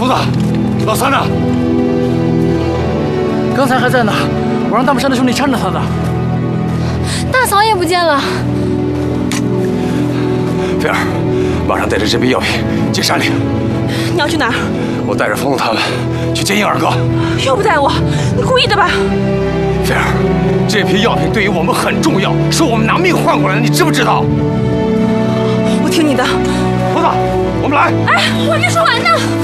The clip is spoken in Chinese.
子，老三呢？ 刚才还在呢，我让大木山的兄弟搀着他的。 大嫂也不见了。 菲儿，马上带着这批药品进山里。 你要去哪儿？ 我带着疯子他们去接应二哥。 又不带我，你故意的吧？ 菲儿，这批药品对于我们很重要，是我们拿命换过来的，你知不知道？ 我听你的。 疯子，我们来。 哎，我还没说完呢。